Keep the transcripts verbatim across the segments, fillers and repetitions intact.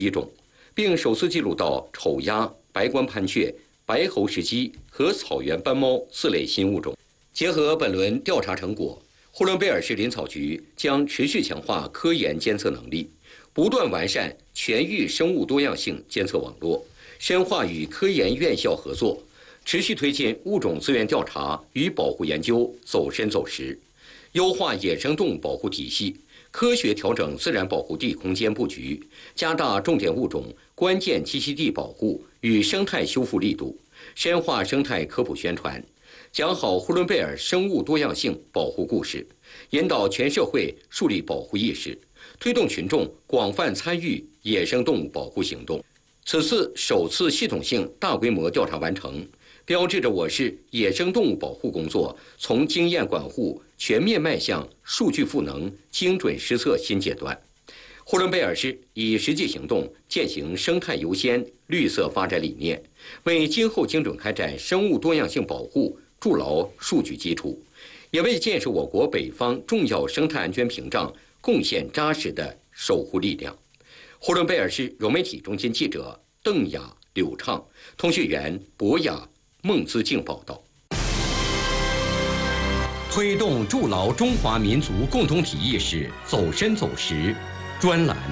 一种，并首次记录到丑鸭、白冠攀雀、白喉石鸡和草原斑猫四类新物种。结合本轮调查成果，呼伦贝尔市林草局将持续强化科研监测能力，不断完善全域生物多样性监测网络，深化与科研院校合作，持续推进物种资源调查与保护研究走深走实，优化野生动物保护体系，科学调整自然保护地空间布局，加大重点物种、关键栖息地保护与生态修复力度，深化生态科普宣传，讲好呼伦贝尔生物多样性保护故事，引导全社会树立保护意识，推动群众广泛参与野生动物保护行动。此次首次系统性大规模调查完成，标志着我市野生动物保护工作从经验管护全面迈向数据赋能、精准施策新阶段。呼伦贝尔市以实际行动践行生态优先、绿色发展理念，为今后精准开展生物多样性保护筑牢数据基础，也为建设我国北方重要生态安全屏障贡献扎实的守护力量。呼伦贝尔市融媒体中心记者邓雅、柳畅，通讯员博雅、孟姿静报道。推动筑牢中华民族共同体意识走深走实专栏。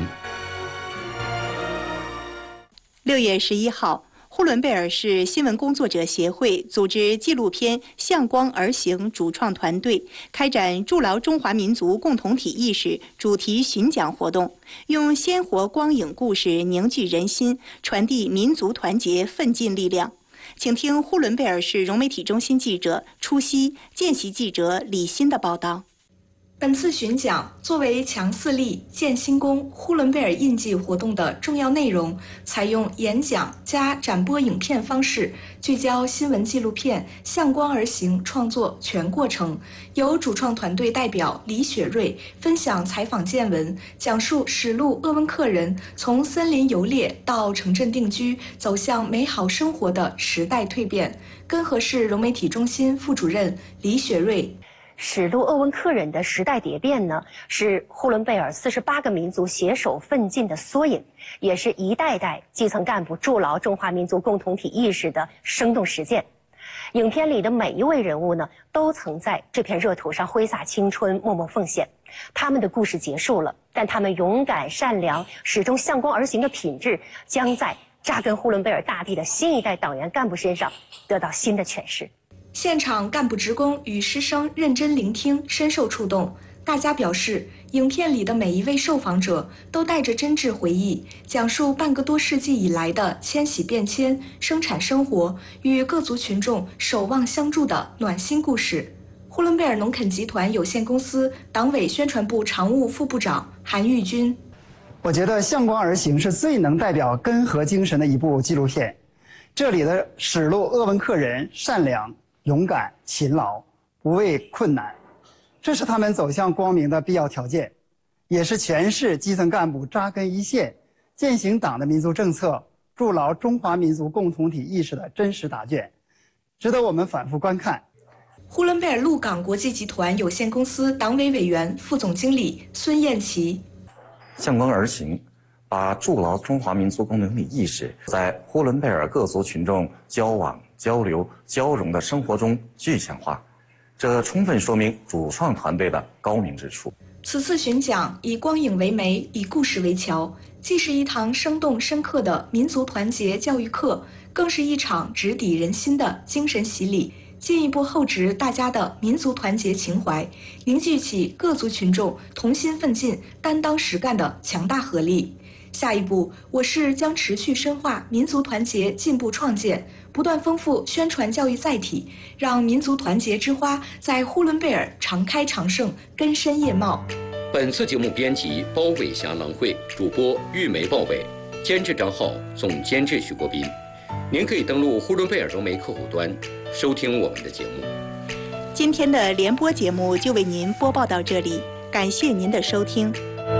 六月十一号，呼伦贝尔市新闻工作者协会组织纪录片《向光而行》主创团队开展筑牢中华民族共同体意识主题巡讲活动，用鲜活光影故事凝聚人心，传递民族团结奋进力量。请听呼伦贝尔市融媒体中心记者初熙、见习记者李欣的报道。 本次巡讲作为强四力、建新功、呼伦贝尔印记活动的重要内容，采用演讲加展播影片方式，聚焦新闻纪录片《向光而行》创作全过程，由主创团队代表李雪瑞分享采访见闻，讲述史路鄂温克人从森林游猎到城镇定居，走向美好生活的时代蜕变。根河市融媒体中心副主任李雪瑞。 史路鄂温克人的时代蝶变呢，是呼伦贝尔四十八个民族携手奋进的缩影，也是一代代基层干部筑牢中华民族共同体意识的生动实践。影片里的每一位人物呢，都曾在这片热土上挥洒青春，默默奉献。他们的故事结束了，但他们勇敢、善良、始终向光而行的品质，将在扎根呼伦贝尔大地的新一代党员干部身上得到新的诠释。 现场干部职工与师生认真聆听，深受触动。大家表示，影片里的每一位受访者都带着真挚回忆，讲述半个多世纪以来的迁徙变迁、生产生活与各族群众守望相助的暖心故事。呼伦贝尔农垦集团有限公司党委宣传部常务副部长韩玉军： 我觉得《向光而行》是最能代表根河精神的一部纪录片。这里的史路鄂温克人善良、勇敢、勤劳，不畏困难，这是他们走向光明的必要条件，也是全市基层干部扎根一线、践行党的民族政策、筑牢中华民族共同体意识的真实答卷，值得我们反复观看。 呼伦贝尔陆港国际集团有限公司党委委员、副总经理孙艳琪： 向光而行，把筑牢中华民族共同体意识在呼伦贝尔各族群众交往、交流、交融的生活中具象化，这充分说明主创团队的高明之处。 此次巡讲以光影为媒，以故事为桥，既是一堂生动深刻的民族团结教育课，更是一场直抵人心的精神洗礼，进一步厚植大家的民族团结情怀，凝聚起各族群众同心奋进、担当实干的强大合力。下一步，我市将持续深化民族团结进步创建，不断丰富宣传教育载体，让民族团结之花在呼伦贝尔常开常盛，根深叶茂。 本次节目编辑包伟霞、郎慧，主播玉梅、鲍伟，监制张浩，总监制许国斌。您可以登录呼伦贝尔融媒客户端收听我们的节目。 今天的联播节目就为您播报到这里，感谢您的收听。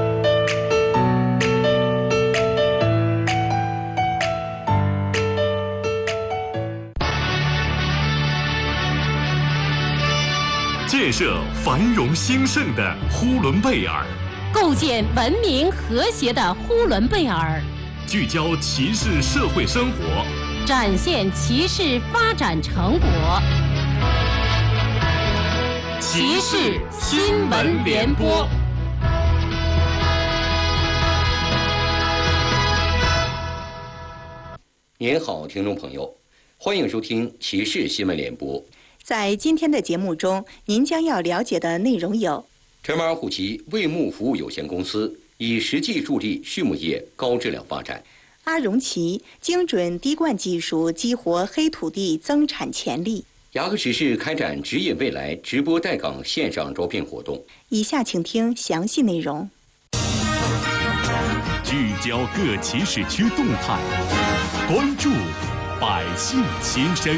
建设繁荣兴盛的呼伦贝尔， 构建文明和谐的呼伦贝尔， 聚焦骑士社会生活， 展现骑士发展成果。骑士新闻联播。 您好，听众朋友，欢迎收听骑士新闻联播。 在今天的节目中，您将要了解的内容有： 陈马尔虎旗卫牧服务有限公司以实际助力畜牧业高质量发展； 阿荣旗精准滴灌技术激活黑土地增产潜力； 雅克什市开展指引未来直播带岗线上招聘活动。 以下请听详细内容。 聚焦各骑士区动态，关注百姓心声。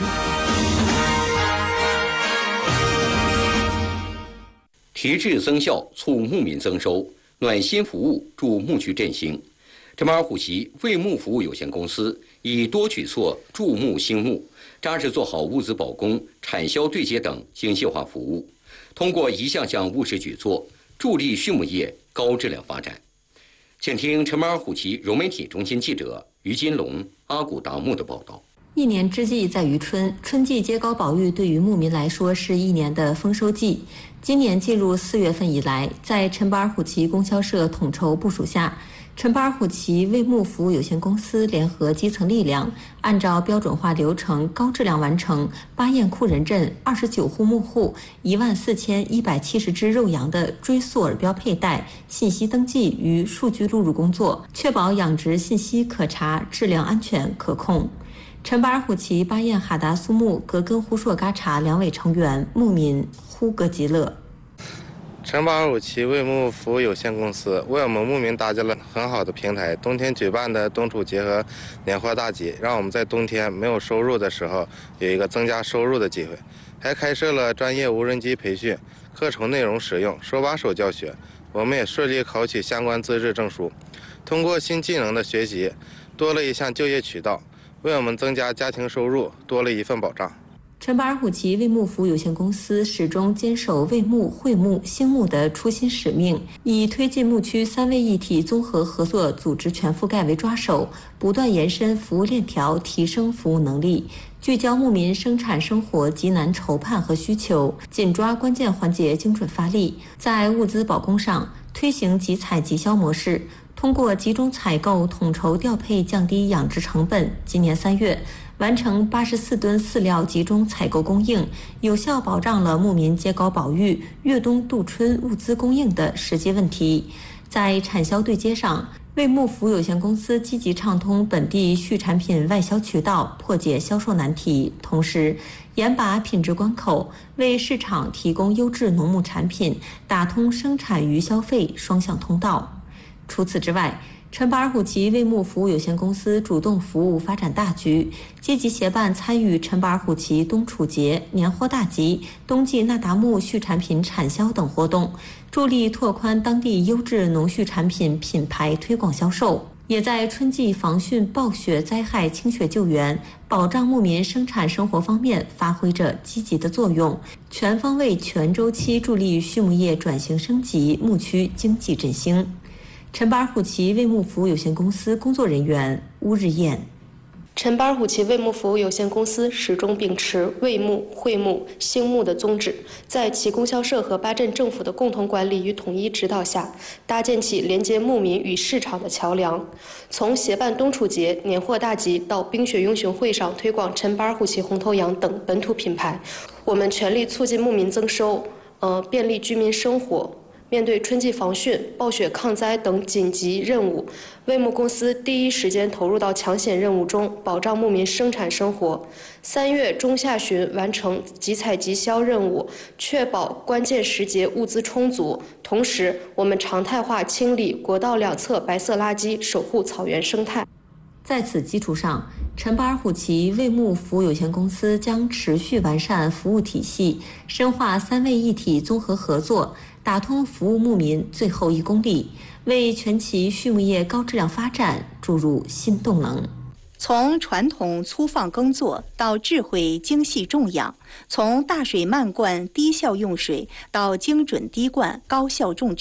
提质增效，促牧民增收，暖心服务助牧区振兴。陈马尔虎旗卫牧服务有限公司以多举措助牧兴牧，扎实做好物资保供、产销对接等精细化服务，通过一项项务实举措，助力畜牧业高质量发展。请听陈马尔虎旗融媒体中心记者于金龙、阿古达木的报道。 一年之计在于春，春季秸秆保育对于牧民来说是一年的丰收季。今年进入四月份以来，在陈巴尔虎旗供销社统筹部署下，陈巴尔虎旗卫牧服务有限公司联合基层力量，按照标准化流程，高质量完成巴彦库仁镇二十九户牧户一万四千一百七十只肉羊的追溯耳标佩戴、信息登记与数据录入工作，确保养殖信息可查、质量安全可控。陈巴尔虎旗巴彦哈达苏木格根呼硕嘎查两委成员牧民呼格吉勒。 陈巴尔虎旗卫牧服务有限公司为我们牧民搭建了很好的平台。冬天举办的冬储节和年货大集，让我们在冬天没有收入的时候有一个增加收入的机会。还开设了专业无人机培训，课程内容实用，手把手教学。我们也顺利考取相关资质证书。通过新技能的学习，多了一项就业渠道，为我们增加家庭收入多了一份保障。 陈巴尔虎旗卫牧服务有限公司始终坚守卫牧、会牧、兴牧的初心使命，以推进牧区三位一体综合合作组织全覆盖为抓手，不断延伸服务链条，提升服务能力，聚焦牧民生产生活急难筹盼和需求，紧抓关键环节精准发力。在物资保供上，推行即采即销模式，通过集中采购、统筹调配降低养殖成本。今年三月，完成八十四吨饲料集中采购供应，有效保障了牧民秸秆保育、越冬度春物资供应的实际问题。在产销对接上，卫牧服务有限公司积极畅通本地畜产品外销渠道，破解销售难题，同时严把品质关口，为市场提供优质农牧产品，打通生产与消费双向通道。除此之外，陈巴尔虎旗卫牧服务有限公司主动服务发展大局，积极协办参与陈巴尔虎旗冬储节、年货大集、冬季那达慕畜产品产销等活动，助力拓宽当地优质农畜产品品牌推广销售，也在春季防汛暴雪灾害清雪救援、保障牧民生产生活方面发挥着积极的作用，全方位全周期助力畜牧业转型升级、牧区经济振兴。陈巴尔虎旗卫牧服务有限公司工作人员乌日燕。 陈巴尔虎旗卫牧服务有限公司始终秉持卫牧、会牧、兴牧的宗旨，在其供销社和巴镇政府的共同管理与统一指导下，搭建起连接牧民与市场的桥梁。从协办冬储节、年货大集到冰雪拥熊会上推广陈巴尔虎旗红头羊等本土品牌，我们全力促进牧民增收，呃，便利居民生活。面对春季防汛、暴雪抗灾等紧急任务，卫牧公司第一时间投入到抢险任务中，保障牧民生产生活。三月中下旬完成即采即销任务，确保关键时节物资充足。同时，我们常态化清理国道两侧白色垃圾，守护草原生态。 在此基础上，陈巴尔虎旗卫牧服务有限公司将持续完善服务体系，深化三位一体综合合作，打通服务牧民最后一公里，为全旗畜牧业高质量发展注入新动能。 从传统粗放耕作到智慧精细种养，从大水漫灌低效用水到精准滴灌高效种植，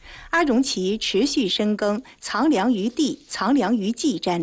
阿荣旗持续深耕藏粮于地、藏粮于技战略。